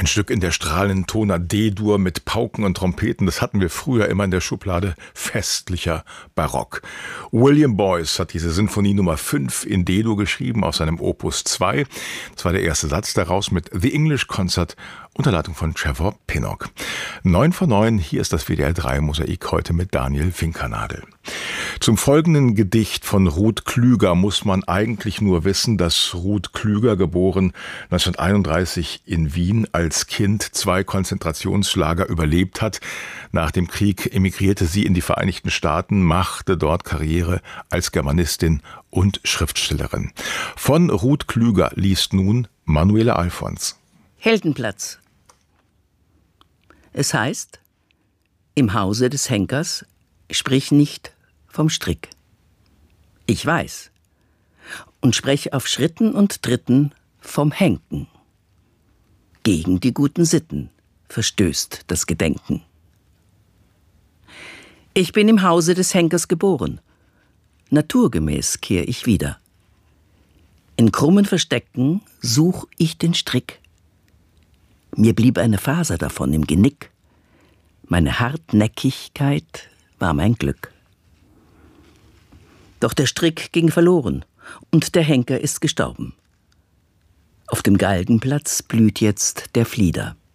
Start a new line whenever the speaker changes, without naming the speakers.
Ein Stück in der strahlenden Toner D-Dur mit Pauken und Trompeten, das hatten wir früher immer in der Schublade festlicher Barock. William Boyce hat diese Sinfonie Nummer 5 in D-Dur geschrieben auf seinem Opus 2. Das war der erste Satz daraus mit The English Concert unter Leitung von Trevor Pinnock. 9 von 9, hier ist das WDR 3 Mosaik heute mit Daniel Finkernagel. Zum folgenden Gedicht von Ruth Klüger muss man eigentlich nur wissen, dass Ruth Klüger, geboren 1931 in Wien, als Kind 2 Konzentrationslager überlebt hat. Nach dem Krieg emigrierte sie in die Vereinigten Staaten, machte dort Karriere als Germanistin und Schriftstellerin. Von Ruth Klüger liest nun Manuela Alfons.
Heldenplatz. Es heißt, im Hause des Henkers sprich nicht vom Strick. Ich weiß und sprech auf Schritten und Tritten vom Henken. Gegen die guten Sitten verstößt das Gedenken. Ich bin im Hause des Henkers geboren. Naturgemäß kehr ich wieder. In krummen Verstecken such ich den Strick. Mir blieb eine Faser davon im Genick. Meine Hartnäckigkeit war mein Glück. Doch der Strick ging verloren und der Henker ist gestorben. Auf dem Galgenplatz blüht jetzt der Flieder.